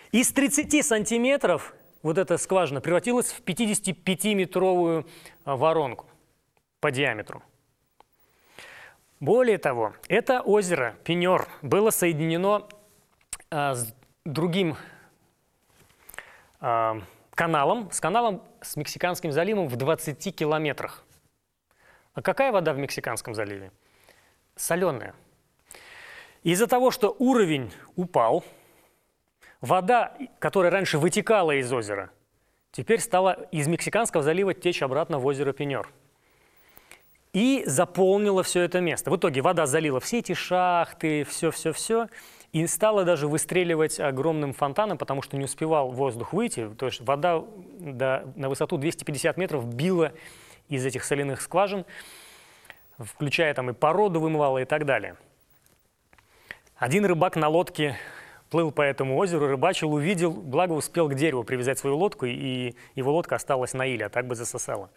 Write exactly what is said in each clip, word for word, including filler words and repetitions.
Из тридцати сантиметров вот эта скважина превратилась в пятидесятипятиметровую воронку по диаметру. Более того, это озеро Пеньор было соединено а, с другим а, каналом, с каналом с Мексиканским заливом в двадцати километрах. А какая вода в Мексиканском заливе? Соленая. Из-за того, что уровень упал, вода, которая раньше вытекала из озера, теперь стала из Мексиканского залива течь обратно в озеро Пеньор. И заполнила все это место. В итоге вода залила все эти шахты, все-все-все, и стала даже выстреливать огромным фонтаном, потому что не успевал воздух выйти. То есть вода до, на высоту двухсот пятидесяти метров била из этих соляных скважин, включая там и породу вымывала и так далее. Один рыбак на лодке плыл по этому озеру, рыбачил, увидел, благо успел к дереву привязать свою лодку, и его лодка осталась на иле, а так бы засосала.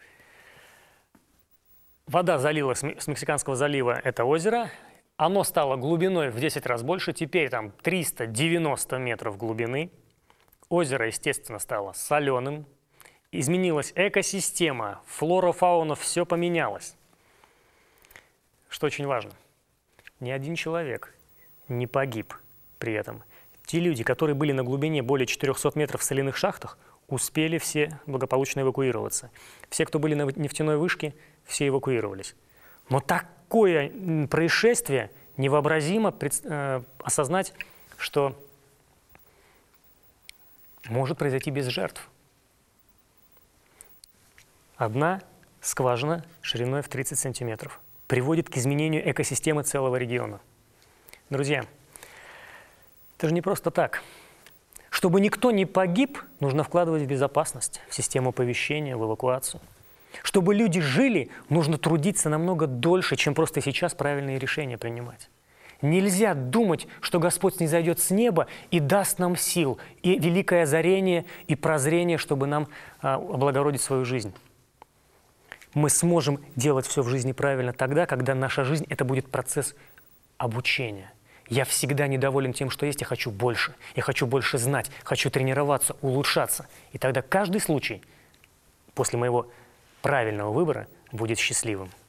Вода залила с Мексиканского залива это озеро, оно стало глубиной в десять раз больше, теперь там триста девяносто метров глубины. Озеро, естественно, стало соленым, изменилась экосистема, флора, фауна, все поменялось. Что очень важно, ни один человек не погиб при этом. Те люди, которые были на глубине более четырёхсот метров в соляных шахтах, успели все благополучно эвакуироваться. Все, кто были на нефтяной вышке, все эвакуировались. Но такое происшествие невообразимо э, осознать, что может произойти без жертв. Одна скважина шириной в тридцать сантиметров приводит к изменению экосистемы целого региона. Друзья, это же не просто так. Чтобы никто не погиб, нужно вкладывать в безопасность, в систему оповещения, в эвакуацию. Чтобы люди жили, нужно трудиться намного дольше, чем просто сейчас правильные решения принимать. Нельзя думать, что Господь снизойдет с неба и даст нам сил, и великое озарение, и прозрение, чтобы нам а, облагородить свою жизнь. Мы сможем делать все в жизни правильно тогда, когда наша жизнь – это будет процесс обучения. Я всегда недоволен тем, что есть, я хочу больше. Я хочу больше знать, хочу тренироваться, улучшаться. И тогда каждый случай после моего правильного выбора будет счастливым.